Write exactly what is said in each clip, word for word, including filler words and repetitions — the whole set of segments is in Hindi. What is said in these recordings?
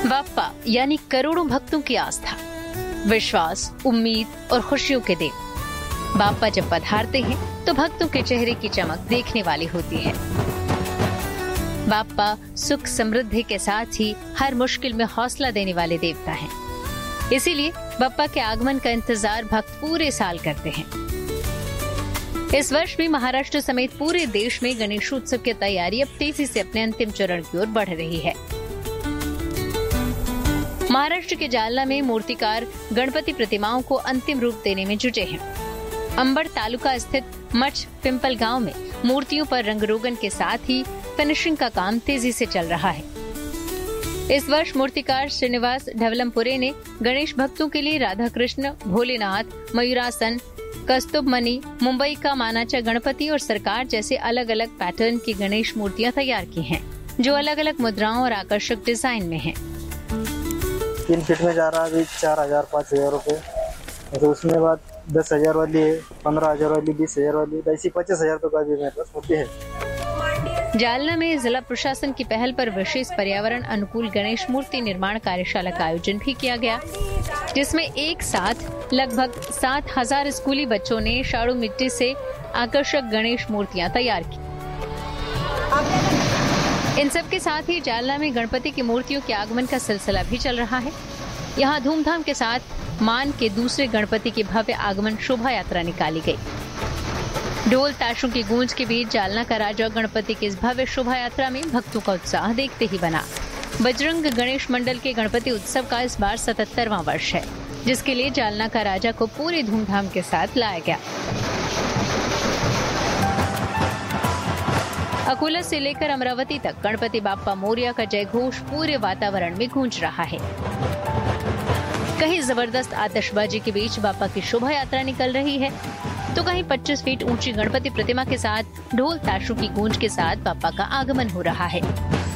बाप्पा यानी करोड़ों भक्तों की आस्था, विश्वास, उम्मीद और खुशियों के देव। बाप्पा जब पधारते हैं तो भक्तों के चेहरे की चमक देखने वाली होती है। बाप्पा सुख समृद्धि के साथ ही हर मुश्किल में हौसला देने वाले देवता हैं। इसीलिए बाप्पा के आगमन का इंतजार भक्त पूरे साल करते हैं। इस वर्ष भी महाराष्ट्र समेत पूरे देश में गणेशोत्सव की तैयारी अब तेजी से अपने अंतिम चरण की ओर बढ़ रही है। महाराष्ट्र के जालना में मूर्तिकार गणपति प्रतिमाओं को अंतिम रूप देने में जुटे हैं। अंबड़ तालुका स्थित मठ पिंपल गांव में मूर्तियों पर रंगरोगन के साथ ही फिनिशिंग का काम तेजी से चल रहा है। इस वर्ष मूर्तिकार श्रीनिवास ढवलमपुरे ने गणेश भक्तों के लिए राधा कृष्ण, भोलेनाथ, मयूरासन, कस्तुभमणि, मुंबई का मानाचा गणपति और सरकार जैसे अलग अलग पैटर्न की गणेश मूर्तियां तैयार की हैं, जो अलग अलग मुद्राओं और आकर्षक डिजाइन में हैं। तीन फीट में जा रहा है अभी चार हजार पाँच हजार रूपए, तो उसमें बाद दस हजार वाली है, पंद्रह हजार वाली, बीस हजार वाली, ऐसी पचास हजार तो का भी मेरे पास होती है। जालना में जिला प्रशासन की पहल पर विशेष पर्यावरण अनुकूल गणेश मूर्ति निर्माण कार्यशाला का आयोजन भी किया गया, जिसमें एक साथ लगभग सात हजार स्कूली बच्चों ने शाड़ू मिट्टी से आकर्षक गणेश मूर्तियां तैयार की। इन सब के साथ ही जालना में गणपति की मूर्तियों के आगमन का सिलसिला भी चल रहा है। यहाँ धूमधाम के साथ मान के दूसरे गणपति की भव्य आगमन शोभा यात्रा निकाली गई। ढोल ताशों की गूंज के बीच जालना का राजा गणपति की इस भव्य शोभा यात्रा में भक्तों का उत्साह देखते ही बना। बजरंग गणेश मंडल के गणपति उत्सव का इस बार सतहत्तरवां वर्ष है, जिसके लिए जालना का राजा को पूरे धूमधाम के साथ लाया गया। अकोला से लेकर अमरावती तक गणपति बाप्पा मोरिया का जयघोष पूरे वातावरण में गूंज रहा है। कहीं जबरदस्त आतिशबाजी के बीच बाप्पा की शोभा यात्रा निकल रही है, तो कहीं पच्चीस फीट ऊंची गणपति प्रतिमा के साथ ढोल ताशों की गूंज के साथ बाप्पा का आगमन हो रहा है।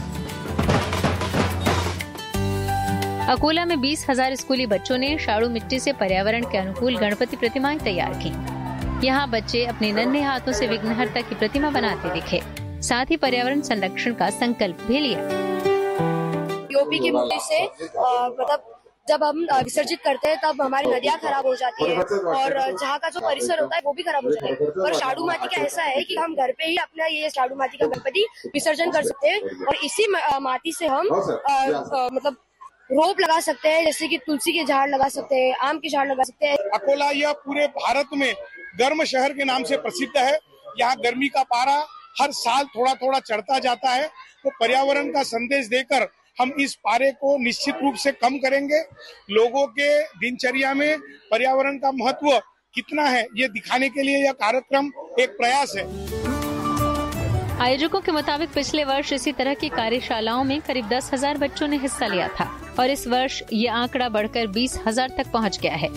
अकोला में बीस हजार स्कूली बच्चों ने शाड़ू मिट्टी से पर्यावरण के अनुकूल गणपति प्रतिमाएं तैयार की। यहाँ बच्चे अपने नन्हे हाथों से विघ्नहर्ता की प्रतिमा बनाते दिखे, साथ ही पर्यावरण संरक्षण का संकल्प भी लिया। यूपी की मूर्ति से मतलब जब हम विसर्जित करते हैं तब हमारी नदियाँ खराब हो जाती है और जहाँ का जो परिसर होता है वो भी खराब हो जाता है। और शाड़ू माटी का ऐसा है कि हम घर पे ही अपना ये शाड़ू माटी का गणपति विसर्जन कर सकते हैं और इसी माटी से हम आ, आ, मतलब रोप लगा सकते हैं, जैसे कि तुलसी के झाड़ लगा सकते हैं, आम के झाड़ लगा सकते हैं। अकोला यह पूरे भारत में गर्म शहर के नाम से प्रसिद्ध है। यहाँ गर्मी का पारा हर साल थोड़ा थोड़ा चढ़ता जाता है, तो पर्यावरण का संदेश देकर हम इस पारे को निश्चित रूप से कम करेंगे। लोगों के दिनचर्या में पर्यावरण का महत्व कितना है, ये दिखाने के लिए यह कार्यक्रम एक प्रयास है। आयोजकों के मुताबिक पिछले वर्ष इसी तरह की कार्यशालाओं में करीब दस हजार बच्चों ने हिस्सा लिया था और इस वर्ष ये आंकड़ा बढ़कर बीस हजार तक पहुंच गया है।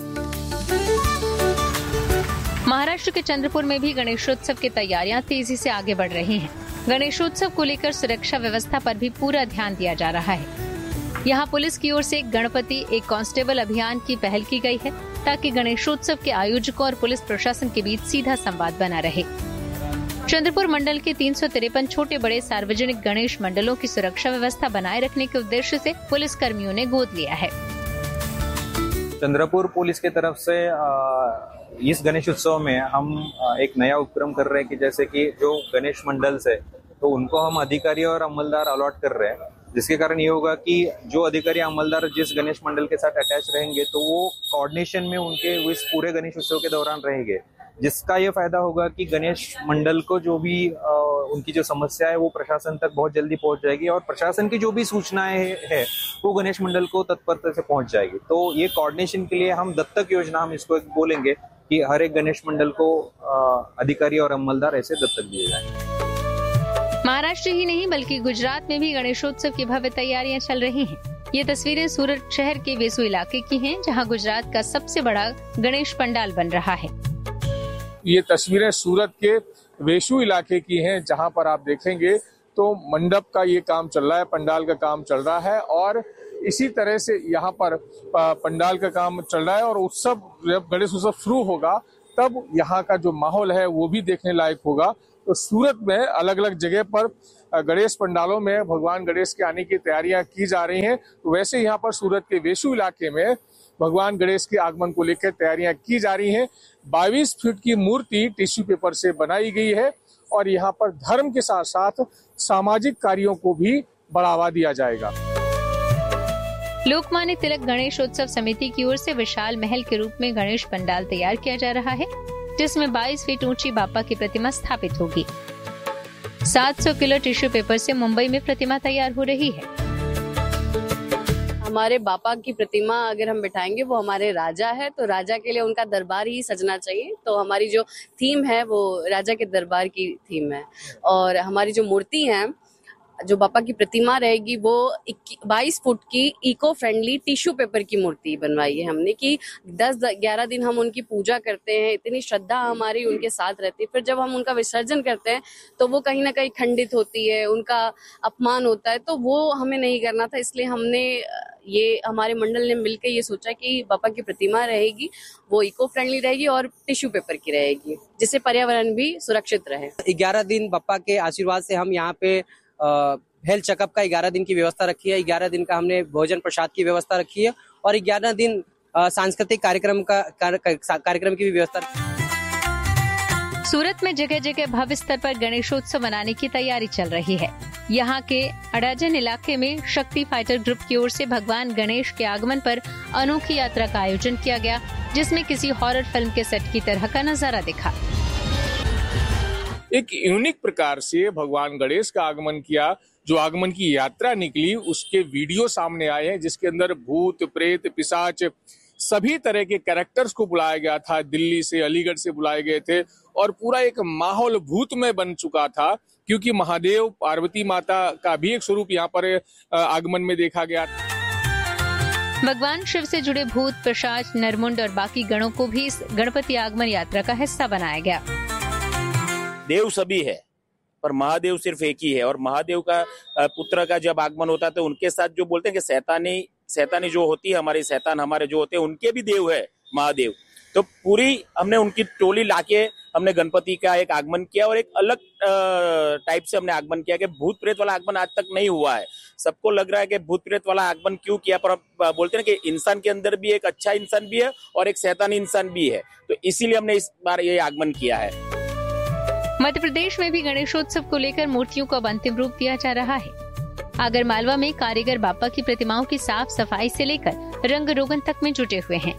महाराष्ट्र के चंद्रपुर में भी गणेशोत्सव की तैयारियां तेजी से आगे बढ़ रही हैं। गणेशोत्सव को लेकर सुरक्षा व्यवस्था पर भी पूरा ध्यान दिया जा रहा है। यहाँ पुलिस की ओर से एक गणपति एक कांस्टेबल अभियान की पहल की गई है, ताकि गणेशोत्सव के आयोजकों और पुलिस प्रशासन के बीच सीधा संवाद बना रहे। चंद्रपुर मंडल के तीन सौ तिरपन छोटे बड़े सार्वजनिक गणेश मंडलों की सुरक्षा व्यवस्था बनाए रखने के उद्देश्य से पुलिस कर्मियों ने गोद लिया है। चंद्रपुर पुलिस की तरफ से इस गणेश उत्सव में हम एक नया उपक्रम कर रहे हैं कि जैसे कि जो गणेश मंडल से तो उनको हम अधिकारी और अमलदार अलॉट कर रहे हैं, जिसके कारण ये होगा कि जो अधिकारी अमलदार जिस गणेश मंडल के साथ अटैच रहेंगे तो वो कोऑर्डिनेशन में उनके इस पूरे गणेश उत्सव के दौरान रहेंगे, जिसका ये फायदा होगा कि गणेश मंडल को जो भी आ, उनकी जो समस्या है वो प्रशासन तक बहुत जल्दी पहुंच जाएगी और प्रशासन की जो भी सूचनाएं है, है वो गणेश मंडल को तत्परता से पहुंच जाएगी। तो ये कोऑर्डिनेशन के लिए हम दत्तक योजना हम इसको बोलेंगे कि हर एक गणेश मंडल को आ, अधिकारी और अमलदार ऐसे दत्तक दिए जाएंगे। महाराष्ट्र ही नहीं बल्कि गुजरात में भी गणेशोत्सव की भव्य तैयारियां चल रही हैं। ये तस्वीरें सूरत शहर के वेसु इलाके की हैं, जहां गुजरात का सबसे बड़ा गणेश पंडाल बन रहा है। ये तस्वीरें सूरत के वेसु इलाके की हैं, जहां पर आप देखेंगे तो मंडप का ये काम चल रहा है, पंडाल का काम चल रहा है और इसी तरह से यहाँ पर पंडाल का काम चल रहा है और उत्सव जब गणेश उत्सव शुरू होगा तब यहाँ का जो माहौल है वो भी देखने लायक होगा। तो सूरत में अलग अलग जगह पर गणेश पंडालों में भगवान गणेश के आने की तैयारियां की जा रही हैं। तो वैसे यहाँ पर सूरत के वेशु इलाके में भगवान गणेश के आगमन को लेकर तैयारियां की जा रही हैं। बाईस फीट की मूर्ति टिश्यू पेपर से बनाई गई है और यहाँ पर धर्म के साथ साथ सामाजिक कार्यों को भी बढ़ावा दिया जाएगा। लोकमान्य तिलक गणेश उत्सव समिति की ओर से विशाल महल के रूप में गणेश पंडाल तैयार किया जा रहा है, जिसमें बाईस फीट ऊंची बापा की प्रतिमा स्थापित होगी। सात सौ किलो टिश्यू पेपर से मुंबई में प्रतिमा तैयार हो रही है। हमारे बापा की प्रतिमा अगर हम बिठाएंगे, वो हमारे राजा है, तो राजा के लिए उनका दरबार ही सजना चाहिए। तो हमारी जो थीम है वो राजा के दरबार की थीम है। और हमारी जो मूर्ति है, जो बापा की प्रतिमा रहेगी, वो बाईस फुट की इको फ्रेंडली टिश्यू पेपर की मूर्ति बनवाई है हमने, कि दस ग्यारह दिन हम उनकी पूजा करते हैं, इतनी श्रद्धा हमारी उनके साथ रहती है। फिर जब हम उनका विसर्जन करते हैं तो वो कहीं ना कहीं खंडित होती है, उनका अपमान होता है, तो वो हमें नहीं करना था। इसलिए हमने ये हमारे मंडल ने मिलकर ये सोचा कि बापा की प्रतिमा रहेगी, वो इको फ्रेंडली रहेगी और टिश्यू पेपर की रहेगी, जिससे पर्यावरण भी सुरक्षित रहे। ग्यारह दिन बापा के आशीर्वाद से हम यहाँ पे हेल्थ चेकअप का ग्यारह दिन की व्यवस्था रखी है। ग्यारह दिन का हमने भोजन प्रसाद की व्यवस्था रखी है और ग्यारह दिन सांस्कृतिक कार्यक्रम का कार्यक्रम की भी व्यवस्था। सूरत में जगह जगह भव्य स्तर पर गणेशोत्सव मनाने की तैयारी चल रही है। यहाँ के अडाजन इलाके में शक्ति फाइटर ग्रुप की ओर से भगवान गणेश के आगमन पर अनोखी यात्रा का आयोजन किया गया, जिसमें किसी हॉरर फिल्म के सेट की तरह का नजारा दिखा। एक यूनिक प्रकार से भगवान गणेश का आगमन किया, जो आगमन की यात्रा निकली, उसके वीडियो सामने आए हैं, जिसके अंदर भूत, प्रेत, पिशाच सभी तरह के कैरेक्टर्स को बुलाया गया था। दिल्ली से, अलीगढ़ से बुलाए गए थे और पूरा एक माहौल भूतमय बन चुका था, क्योंकि महादेव, पार्वती माता का भी एक स्वरूप यहाँ पर आगमन में देखा गया। भगवान शिव से जुड़े भूत, पिशाच, नरमुंड और बाकी गणों को भी इस गणपति आगमन यात्रा का हिस्सा बनाया गया। देव सभी है पर महादेव सिर्फ एक ही है, और महादेव का पुत्र का जब आगमन होता है तो उनके साथ जो बोलते हैं कि शैतानी शैतानी जो होती है, हमारे शैतान हमारे जो होते हैं, उनके भी देव है महादेव। तो पूरी हमने उनकी टोली लाके हमने गणपति का एक आगमन किया और एक अलग टाइप से हमने आगमन किया कि भूत प्रेत वाला आगमन आज तक नहीं हुआ है। सबको लग रहा है कि भूत प्रेत वाला आगमन क्यों किया, पर बोलते हैं कि इंसान के अंदर भी एक अच्छा इंसान भी है और एक शैतानी इंसान भी है, तो इसीलिए हमने इस बार ये आगमन किया है। मध्य प्रदेश में भी गणेशोत्सव को लेकर मूर्तियों को अब अंतिम रूप दिया जा रहा है। आगर मालवा में कारीगर बापा की प्रतिमाओं की साफ सफाई से लेकर रंग रोगन तक में जुटे हुए हैं।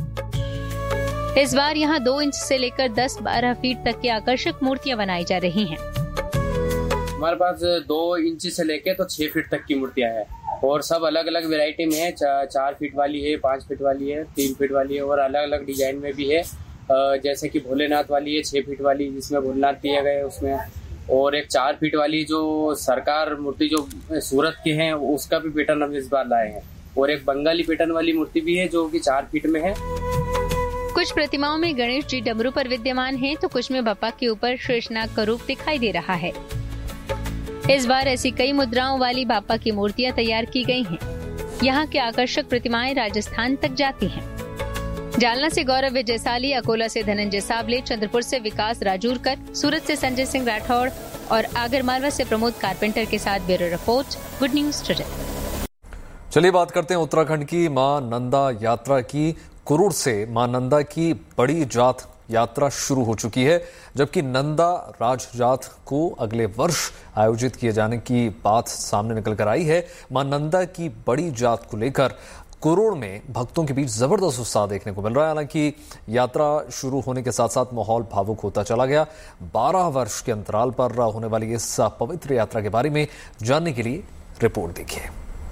इस बार यहाँ दो इंच से लेकर दस बारह फीट तक की आकर्षक मूर्तियाँ बनाई जा रही हैं। हमारे पास दो इंच से लेकर तो छह फीट तक की मूर्तियाँ हैं और सब अलग अलग वैरायटी में है। चा, चार फीट वाली है, पाँच फीट वाली है, तीन फीट वाली है और अलग अलग डिजाइन में भी है। जैसे कि भोलेनाथ वाली है छह फीट वाली, जिसमें भोलेनाथ दिए गए उसमें, और एक चार फीट वाली जो सरकार मूर्ति जो सूरत के हैं उसका भी पैटर्न हम इस बार लाए हैं, और एक बंगाली पैटर्न वाली मूर्ति भी है जो कि चार फीट में है। कुछ प्रतिमाओं में गणेश जी डमरू पर विद्यमान हैं, तो कुछ में बापा के ऊपर शेषनाग का रूप दिखाई दे रहा है। इस बार ऐसी कई मुद्राओं वाली बापा की मूर्तियां तैयार की गई हैं। यहाँ की आकर्षक प्रतिमाएं राजस्थान तक जाती हैं। जालना से गौरव विजयसाली, अकोला से धनंजय साबले, चंद्रपुर से विकास राजूरकर, सूरत से संजय सिंह राठौड़ और आगरमालवा से प्रमोद कारपेंटर के साथ bureau report, good news today. चलिए बात करते हैं उत्तराखंड की मां नंदा यात्रा की। कुरूर से मां नंदा की बड़ी जात यात्रा शुरू हो चुकी है, जबकि नंदा राज जात को अगले वर्ष आयोजित किए जाने की बात सामने निकल कर आई है। मां नंदा की बड़ी जात को लेकर कुरूर में भक्तों के बीच जबरदस्त उत्साह देखने को मिल रहा है। हालांकि यात्रा शुरू होने के साथ साथ माहौल भावुक होता चला गया। बारह वर्ष के अंतराल पर होने वाली इस पवित्र यात्रा के बारे में जानने के लिए रिपोर्ट देखिए।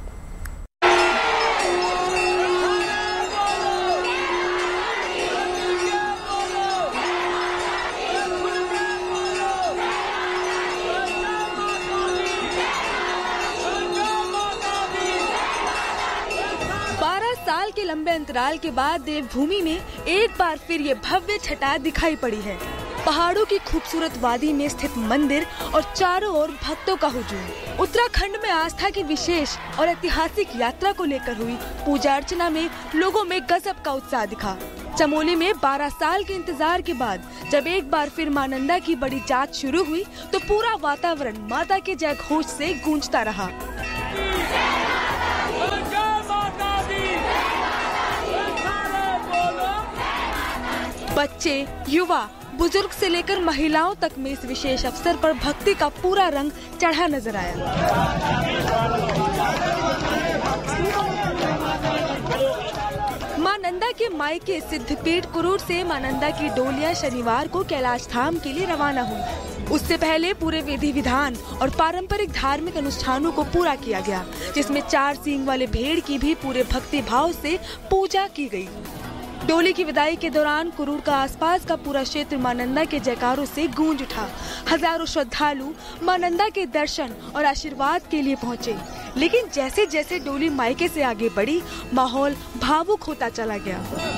के लंबे अंतराल के बाद देवभूमि में एक बार फिर ये भव्य छटा दिखाई पड़ी है। पहाड़ों की खूबसूरत वादी में स्थित मंदिर और चारों ओर भक्तों का हुजूम। उत्तराखंड में आस्था की विशेष और ऐतिहासिक यात्रा को लेकर हुई पूजा अर्चना में लोगों में गजब का उत्साह दिखा। चमोली में बारह साल के इंतजार के बाद जब एक बार फिर मां नंदा की बड़ी जांच शुरू हुई तो पूरा वातावरण माता के जय घोष से गूंजता रहा। बच्चे, युवा, बुजुर्ग से लेकर महिलाओं तक में इस विशेष अवसर पर भक्ति का पूरा रंग चढ़ा नजर आया। मां नंदा के मायके सिद्धपीठ कुरूर से मां नंदा की डोलियां शनिवार को कैलाश धाम के लिए रवाना हुई। उससे पहले पूरे विधि विधान और पारंपरिक धार्मिक अनुष्ठानों को पूरा किया गया, जिसमें चार सींग वाले भेड़ की भी पूरे भक्ति भाव से पूजा की गई। डोली की विदाई के दौरान कुरूर का आसपास का पूरा क्षेत्र मां नंदा के जयकारों से गूंज उठा। हजारों श्रद्धालु मां नंदा के दर्शन और आशीर्वाद के लिए पहुंचे, लेकिन जैसे जैसे डोली मायके से आगे बढ़ी, माहौल भावुक होता चला गया।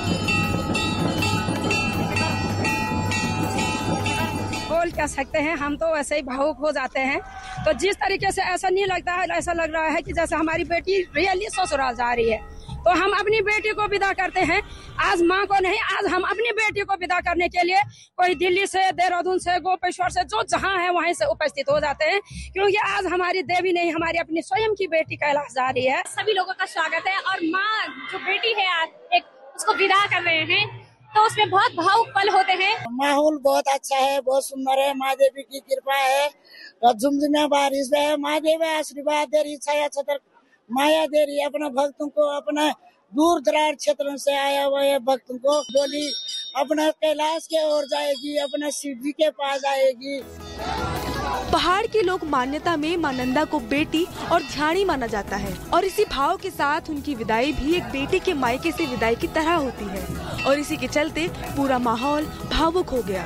बोल क्या सकते हैं, हम तो वैसे ही भावुक हो जाते हैं। तो जिस तरीके से ऐसा नहीं लगता है, ऐसा लग रहा है कि जैसे हमारी बेटी रियली ससुराल जा रही है। तो हम अपनी बेटी को विदा करते हैं, आज माँ को नहीं, आज हम अपनी बेटी को विदा करने के लिए कोई दिल्ली से, देहरादून से, गोपेश्वर से, जो जहाँ है वहीं से उपस्थित हो जाते हैं, क्योंकि आज हमारी देवी नहीं, हमारी अपनी स्वयं की बेटी कैलाश जा रही है। सभी लोगों का स्वागत है और माँ जो बेटी है आज एक उसको विदा कर रहे हैं, तो उसमें बहुत भावुक पल होते हैं। माहौल बहुत अच्छा है, बहुत सुंदर है, माँ देवी की कृपा है, झुमझुमिया बारिश है, माँ देवी आशीर्वाद दे रही, छाया छतर माया दे रही है अपने भक्तों को, अपना दूर दराज क्षेत्र से आया हुआ है भक्तों को। डोली अपना कैलाश के ओर जाएगी, अपना शिव जी के पास आएगी। पहाड़ की लोक मान्यता में मां नंदा को बेटी और ध्यानी माना जाता है और इसी भाव के साथ उनकी विदाई भी एक बेटी के मायके से विदाई की तरह होती है और इसी के चलते पूरा माहौल भावुक हो गया।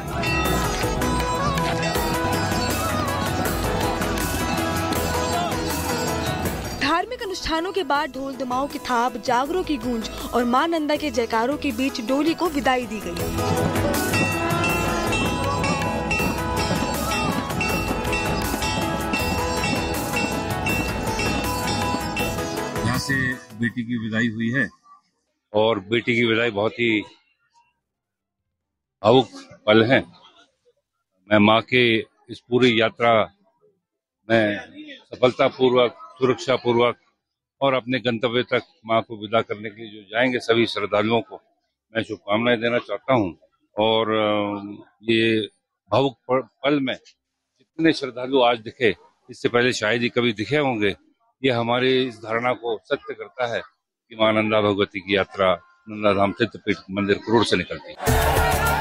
धार्मिक अनुष्ठानों के बाद ढोल दमाओं की थाप, जागरों की गूंज और मां नंदा के जयकारों के बीच डोली को विदाई दी गई। यहाँ से बेटी की विदाई हुई है और बेटी की विदाई बहुत ही भावुक पल है। मैं माँ के इस पूरी यात्रा में सफलता पूर्वक, सुरक्षा पूर्वक और अपने गंतव्य तक माँ को विदा करने के लिए जो जाएंगे सभी श्रद्धालुओं को मैं शुभकामनाएं देना चाहता हूँ। और ये भावुक पल में जितने श्रद्धालु आज दिखे, इससे पहले शायद ही कभी दिखे होंगे, ये हमारी इस धारणा को सत्य करता है कि माँ नंदा भगवती की यात्रा नंदा धाम सिद्धपीठ मंदिर कुरूर से निकलती है।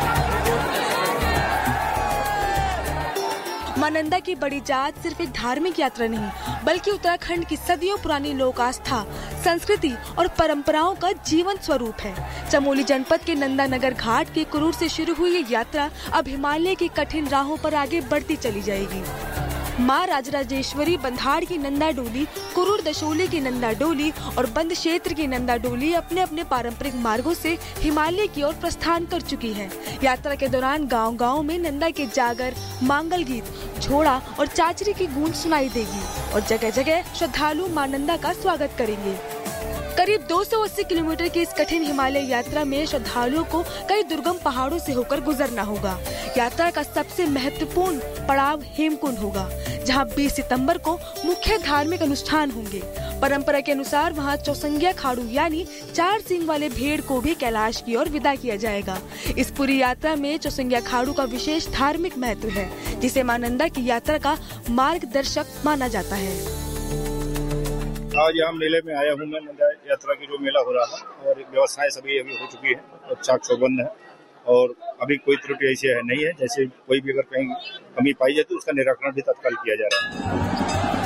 मां नंदा की बड़ी जात सिर्फ एक धार्मिक यात्रा नहीं, बल्कि उत्तराखंड की सदियों पुरानी लोक आस्था, संस्कृति और परंपराओं का जीवन स्वरूप है। चमोली जनपद के नंदा नगर घाट के कुरूर से शुरू हुई ये यात्रा अब हिमालय की कठिन राहों पर आगे बढ़ती चली जाएगी। मां राजराजेश्वरी बंधाड़ की नंदा डोली, कुरूर दशोली की नंदा डोली और बंद क्षेत्र की नंदा डोली अपने अपने पारंपरिक मार्गों से हिमालय की ओर प्रस्थान कर चुकी है। यात्रा के दौरान गांव-गांव में नंदा के जागर, मांगल गीत, झोड़ा और चाचरी की गूंज सुनाई देगी और जगह जगह श्रद्धालु मां नंदा का स्वागत करेंगे। करीब दो सौ अस्सी किलोमीटर की इस कठिन हिमालय यात्रा में श्रद्धालुओं को कई दुर्गम पहाड़ों से होकर गुजरना होगा। यात्रा का सबसे महत्वपूर्ण पड़ाव हेमकुंड होगा, जहां बीस सितंबर को मुख्य धार्मिक अनुष्ठान होंगे। परंपरा के अनुसार वहां चौसंगिया खाड़ू यानी चार सींग वाले भेड़ को भी कैलाश की ओर विदा किया जाएगा। इस पूरी यात्रा में चौसंगिया खाड़ू का विशेष धार्मिक महत्व है, जिसे मां नंदा की यात्रा का मार्गदर्शक माना जाता है। आज यहाँ मेले में आया हूँ मैं, नंदा यात्रा की जो मेला हो रहा है और व्यवस्थाएं सभी अभी हो चुकी है और चाक चौबंद है और अभी कोई त्रुटि ऐसी है नहीं है। जैसे कोई भी अगर कहीं कमी पाई जाए तो उसका निराकरण भी तत्काल किया जा रहा है।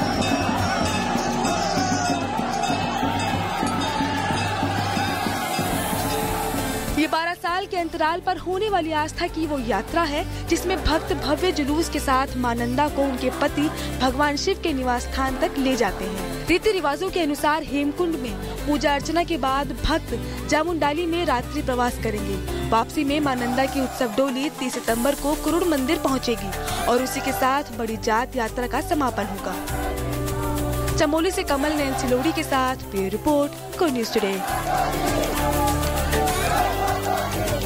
ये बारह साल के अंतराल पर होने वाली आस्था की वो यात्रा है जिसमें भक्त भव्य जुलूस के साथ मां नंदा को उनके पति भगवान शिव के निवास स्थान तक ले जाते हैं। रीति रिवाजों के अनुसार हेमकुंड में पूजा अर्चना के बाद भक्त जामुंडाली में रात्रि प्रवास करेंगे। वापसी में मां नंदा की उत्सव डोली तीस सितंबर को कुरूर मंदिर पहुंचेगी और उसी के साथ बड़ी जात यात्रा का समापन होगा। चमोली से कमल नयन सिलोड़ी के साथ ब्यूरो रिपोर्ट, को न्यूज़ टुडे।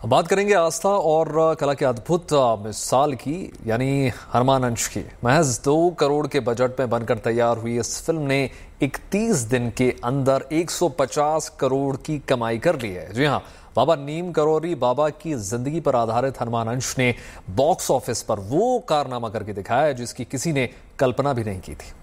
बात करेंगे आस्था और कला के अद्भुत मिसाल की, यानी हनुमान अंश की। महज दो करोड़ के बजट में बनकर तैयार हुई इस फिल्म ने इकतीस दिन के अंदर एक सौ पचास करोड़ की कमाई कर ली है। जी हाँ, बाबा नीम करौरी बाबा की जिंदगी पर आधारित हनुमान अंश ने बॉक्स ऑफिस पर वो कारनामा करके दिखाया है जिसकी किसी ने कल्पना भी नहीं की थी।